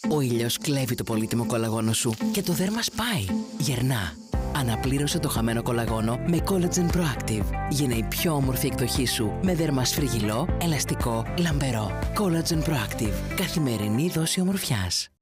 Ο ήλιος κλέβει το πολύτιμο κολαγόνο σου και το δέρμα σπάει, γερνά. Αναπλήρωσε το χαμένο κολαγόνο με Collagen Proactive. Γίνε η πιο όμορφη εκδοχή σου με δέρμα σφριγγυλό, ελαστικό, λαμπερό. Collagen Proactive. Καθημερινή δόση ομορφιάς.